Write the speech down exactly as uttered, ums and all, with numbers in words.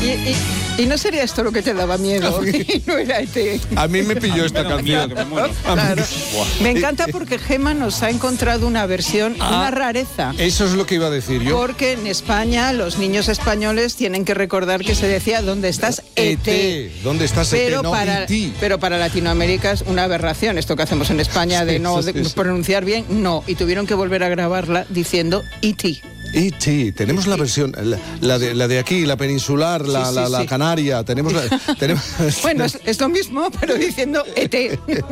Y, y, y no sería esto lo que te daba miedo, y no era E T. A mí me pilló esta canción. Me, claro. me encanta porque Gema nos ha encontrado una versión, ah, una rareza. Eso es lo que iba a decir yo. Porque en España los niños españoles tienen que recordar que se decía ¿dónde estás? E T. ¿Dónde estás? Pero E T, no para, E T. pero para Latinoamérica es una aberración esto que hacemos en España de no de pronunciar bien, no. Y tuvieron que volver a grabarla diciendo E T. E T, tenemos la versión, la, la, de, la de aquí, la peninsular, la, sí, sí, la, la sí. canaria, tenemos la... tenemos... Bueno, es, es lo mismo, pero diciendo E T.